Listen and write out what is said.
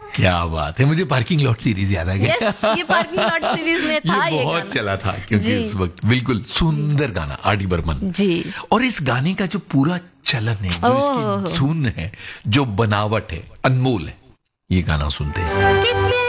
क्या बात है, मुझे पार्किंग लॉट सीरीज याद आ गया। यस, ये पार्किंग लॉट सीरीज में था ये बहुत गाना। चला था क्योंकि उस वक्त बिल्कुल सुंदर गाना आर डी बर्मन जी। और इस गाने का जो पूरा चलन है, जो इसकी धुन है, जो बनावट है, अनमोल है। ये गाना सुनते हैं।